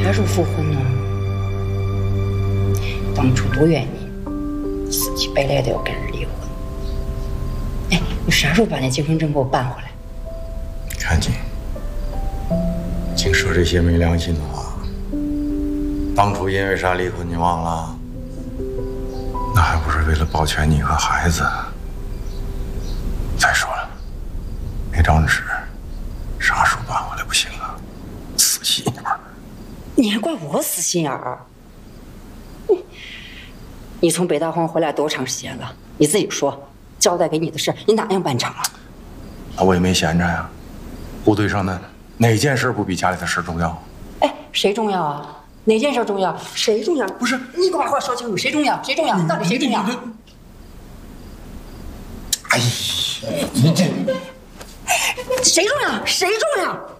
啥时候复婚呢？当初多愿意，死乞白赖的要跟人离婚。哎，你啥时候把那结婚证给我办回来？ 看你，净说这些没良心的话。当初因为啥离婚你忘了？那还不是为了保全你和孩子。再说了，那张纸啥时候办回来不行啊？死心眼儿！ 你还怪我死心眼儿？你从北大荒回来多长时间了？你自己说，交代给你的事，你哪样办成了？ 那我也没闲着呀。部队上的哪件事不比家里的事重要？ 哎，谁重要啊？哪件事重要？谁重要？不是你给我把话说清楚，谁重要？谁重要？到底谁重要？ 哎呀，你这谁重要？谁重要？